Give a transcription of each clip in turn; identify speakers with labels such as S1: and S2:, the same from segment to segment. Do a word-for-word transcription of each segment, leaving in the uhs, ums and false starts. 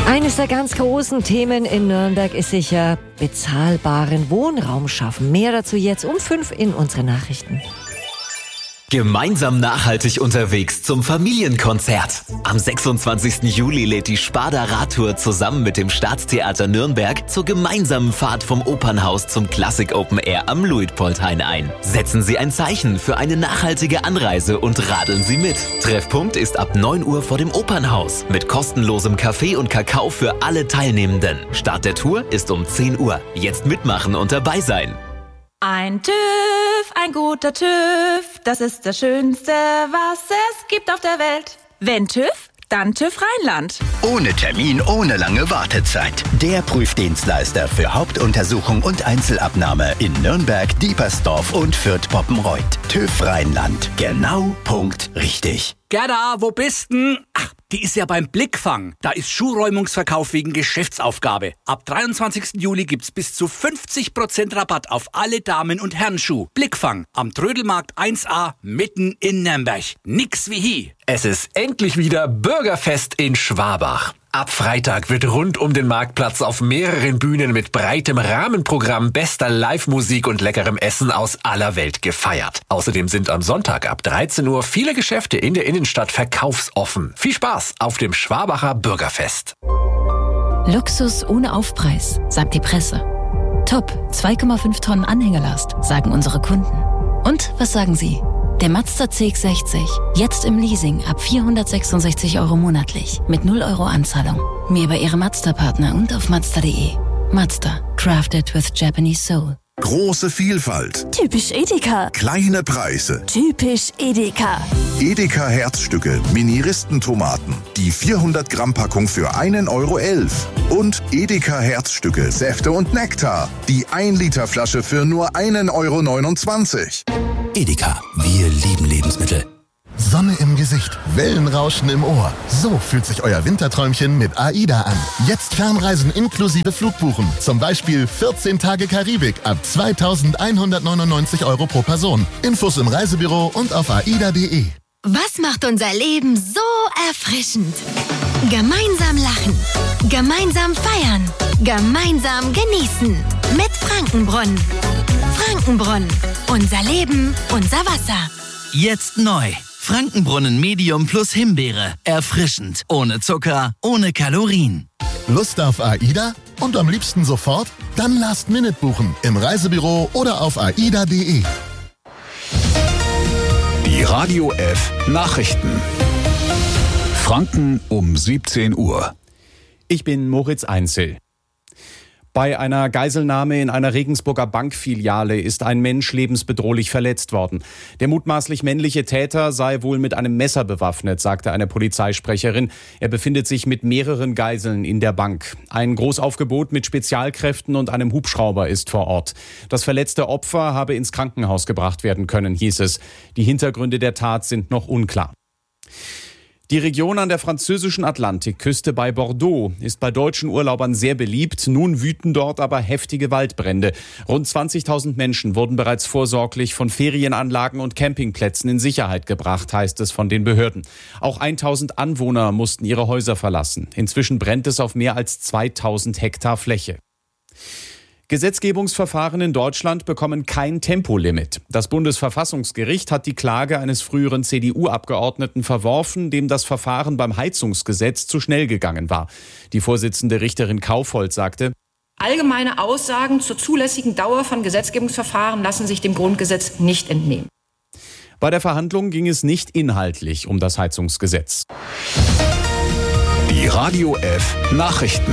S1: Eines der ganz großen Themen in Nürnberg ist sicher bezahlbaren Wohnraum schaffen. Mehr dazu jetzt um fünf in unseren Nachrichten.
S2: Gemeinsam nachhaltig unterwegs zum Familienkonzert. Am sechsundzwanzigsten Juli lädt die Sparda Radtour zusammen mit dem Staatstheater Nürnberg zur gemeinsamen Fahrt vom Opernhaus zum Classic Open Air am Luitpoldhain ein. Setzen Sie ein Zeichen für eine nachhaltige Anreise und radeln Sie mit. Treffpunkt ist ab neun Uhr vor dem Opernhaus mit kostenlosem Kaffee und Kakao für alle Teilnehmenden. Start der Tour ist um zehn Uhr. Jetzt mitmachen und dabei sein.
S3: Ein TÜV, ein guter TÜV, das ist das Schönste, was es gibt auf der Welt. Wenn TÜV, dann TÜV Rheinland.
S4: Ohne Termin, ohne lange Wartezeit. Der Prüfdienstleister für Hauptuntersuchung und Einzelabnahme in Nürnberg, Diepersdorf und Fürth-Poppenreuth. TÜV Rheinland. Genau, Punkt, richtig.
S5: Gerda, wo bist denn? Ach, die ist ja beim Blickfang. Da ist Schuhräumungsverkauf wegen Geschäftsaufgabe. Ab dreiundzwanzigsten Juli gibt's bis zu fünfzig Prozent Rabatt auf alle Damen- und Herrenschuh. Blickfang am Trödelmarkt eins a mitten in Nürnberg. Nix wie hi.
S6: Es ist endlich wieder Bürgerfest in Schwabach. Ab Freitag wird rund um den Marktplatz auf mehreren Bühnen mit breitem Rahmenprogramm, bester Live-Musik und leckerem Essen aus aller Welt gefeiert. Außerdem sind am Sonntag ab dreizehn Uhr viele Geschäfte in der Innenstadt verkaufsoffen. Viel Spaß auf dem Schwabacher Bürgerfest.
S7: Luxus ohne Aufpreis, sagt die Presse. Top, zwei Komma fünf Tonnen Anhängerlast, sagen unsere Kunden. Und was sagen Sie? Der Mazda C X sechzig, jetzt im Leasing ab vierhundertsechsundsechzig Euro monatlich mit null Euro Anzahlung. Mehr bei Ihrem Mazda-Partner und auf Mazda punkt de. Mazda, crafted with Japanese soul.
S8: Große Vielfalt.
S9: Typisch Edeka.
S8: Kleine Preise.
S9: Typisch Edeka.
S8: Edeka Herzstücke, Mini-Ristentomaten. Die vierhundert Gramm Packung für einen Euro elf. Und Edeka Herzstücke, Säfte und Nektar. Die ein Liter Flasche für nur einen Euro neunundzwanzig.
S10: Edeka, wir lieben Lebensmittel.
S11: Sonne im Gesicht, Wellenrauschen im Ohr. So fühlt sich euer Winterträumchen mit AIDA an. Jetzt Fernreisen inklusive Flugbuchen. Zum Beispiel vierzehn Tage Karibik ab zweitausendeinhundertneunundneunzig Euro pro Person. Infos im Reisebüro und auf aida punkt de.
S12: Was macht unser Leben so erfrischend? Gemeinsam lachen, gemeinsam feiern, gemeinsam genießen. Mit Frankenbrunnen. Frankenbrunnen. Unser Leben, unser Wasser.
S13: Jetzt neu. Frankenbrunnen Medium plus Himbeere. Erfrischend. Ohne Zucker, ohne Kalorien.
S11: Lust auf AIDA? Und am liebsten sofort? Dann Last Minute buchen. Im Reisebüro oder auf aida punkt de.
S14: Die Radio F Nachrichten. Franken um siebzehn Uhr.
S15: Ich bin Moritz Einzel. Bei einer Geiselnahme in einer Regensburger Bankfiliale ist ein Mensch lebensbedrohlich verletzt worden. Der mutmaßlich männliche Täter sei wohl mit einem Messer bewaffnet, sagte eine Polizeisprecherin. Er befindet sich mit mehreren Geiseln in der Bank. Ein Großaufgebot mit Spezialkräften und einem Hubschrauber ist vor Ort. Das verletzte Opfer habe ins Krankenhaus gebracht werden können, hieß es. Die Hintergründe der Tat sind noch unklar. Die Region an der französischen Atlantikküste bei Bordeaux ist bei deutschen Urlaubern sehr beliebt. Nun wüten dort aber heftige Waldbrände. Rund zwanzigtausend Menschen wurden bereits vorsorglich von Ferienanlagen und Campingplätzen in Sicherheit gebracht, heißt es von den Behörden. Auch tausend Anwohner mussten ihre Häuser verlassen. Inzwischen brennt es auf mehr als zweitausend Hektar Fläche. Gesetzgebungsverfahren in Deutschland bekommen kein Tempolimit. Das Bundesverfassungsgericht hat die Klage eines früheren C D U-Abgeordneten verworfen, dem das Verfahren beim Heizungsgesetz zu schnell gegangen war. Die Vorsitzende Richterin Kaufhold sagte:
S16: Allgemeine Aussagen zur zulässigen Dauer von Gesetzgebungsverfahren lassen sich dem Grundgesetz nicht entnehmen.
S15: Bei der Verhandlung ging es nicht inhaltlich um das Heizungsgesetz.
S14: Die Radio F Nachrichten.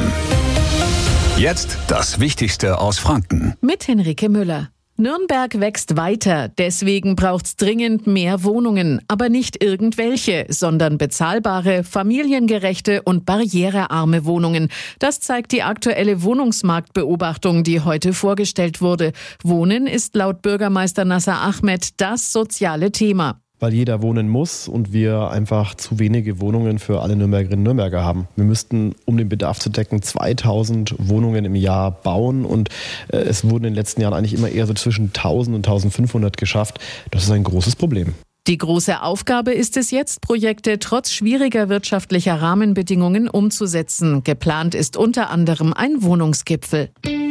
S14: Jetzt das Wichtigste aus Franken.
S17: Mit Henrike Müller. Nürnberg wächst weiter, deswegen braucht's dringend mehr Wohnungen. Aber nicht irgendwelche, sondern bezahlbare, familiengerechte und barrierearme Wohnungen. Das zeigt die aktuelle Wohnungsmarktbeobachtung, die heute vorgestellt wurde. Wohnen ist laut Bürgermeister Nasser Ahmed das soziale Thema.
S18: Weil jeder wohnen muss und wir einfach zu wenige Wohnungen für alle Nürnbergerinnen und Nürnberger haben. Wir müssten, um den Bedarf zu decken, zweitausend Wohnungen im Jahr bauen und äh, es wurden in den letzten Jahren eigentlich immer eher so zwischen tausend und eintausendfünfhundert geschafft. Das ist ein großes Problem.
S17: Die große Aufgabe ist es jetzt, Projekte trotz schwieriger wirtschaftlicher Rahmenbedingungen umzusetzen. Geplant ist unter anderem ein Wohnungsgipfel.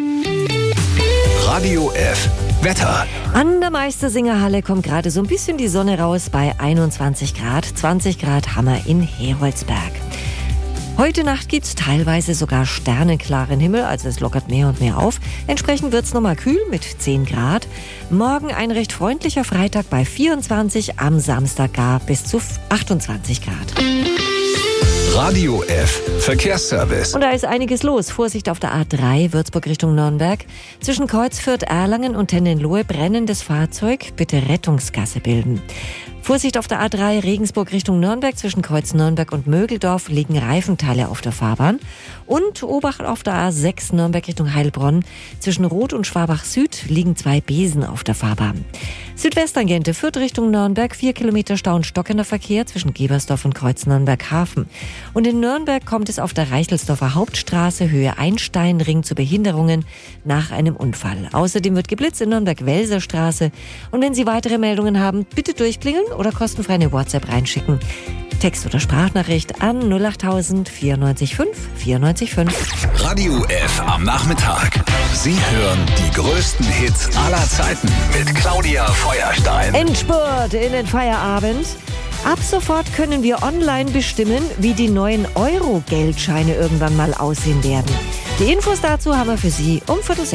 S14: Radio F. Wetter.
S1: An der Meistersingerhalle kommt gerade so ein bisschen die Sonne raus bei einundzwanzig Grad. zwanzig Grad haben wir in Heroldsberg. Heute Nacht gibt's teilweise sogar sternenklaren Himmel, also es lockert mehr und mehr auf. Entsprechend wird's nochmal kühl mit zehn Grad. Morgen ein recht freundlicher Freitag bei vierundzwanzig, am Samstag gar bis zu achtundzwanzig Grad.
S14: Radio F. Verkehrsservice.
S1: Und da ist einiges los. Vorsicht auf der A drei, Würzburg Richtung Nürnberg. Zwischen Kreuzfürth, Erlangen und Tennenlohe brennendes Fahrzeug. Bitte Rettungsgasse bilden. Vorsicht auf der A drei, Regensburg Richtung Nürnberg. Zwischen Kreuz Nürnberg und Mögeldorf liegen Reifenteile auf der Fahrbahn. Und Obacht auf der A sechs, Nürnberg Richtung Heilbronn. Zwischen Roth und Schwabach Süd liegen zwei Besen auf der Fahrbahn. Südwesttangente, Fürth Richtung Nürnberg, vier Kilometer Stau und stockender Verkehr zwischen Gebersdorf und Kreuz Nürnberg Hafen. Und in Nürnberg kommt es auf der Reichelsdorfer Hauptstraße, Höhe Einsteinring, zu Behinderungen nach einem Unfall. Außerdem wird geblitzt in Nürnberg-Welser Straße. Und wenn Sie weitere Meldungen haben, bitte durchklingeln oder kostenfrei eine WhatsApp reinschicken. Text- oder Sprachnachricht an null acht null null vier neun fünf vier neun fünf.
S14: Radio F am Nachmittag. Sie hören die größten Hits aller Zeiten mit Claudia Feuerstein.
S1: Endspurt in den Feierabend. Ab sofort können wir online bestimmen, wie die neuen Euro-Geldscheine irgendwann mal aussehen werden. Die Infos dazu haben wir für Sie um Viertel